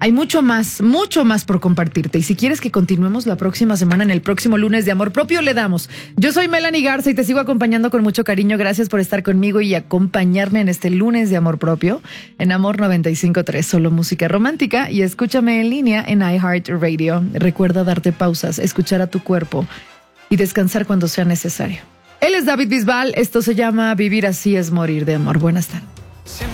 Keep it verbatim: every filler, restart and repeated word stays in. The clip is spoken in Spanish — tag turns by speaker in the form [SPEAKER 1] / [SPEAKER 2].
[SPEAKER 1] Hay mucho más, mucho más por compartirte. Y si quieres que continuemos la próxima semana, en el próximo lunes de Amor Propio, le damos. Yo soy Melanie Garza y te sigo acompañando con mucho cariño. Gracias por estar conmigo y acompañarme en este lunes de Amor Propio en Amor noventa y cinco punto tres, solo música romántica. Y escúchame en línea en iHeartRadio. Recuerda darte pausas, escuchar a tu cuerpo y descansar cuando sea necesario. Él es David Bisbal. Esto se llama Vivir así es morir de amor. Buenas tardes.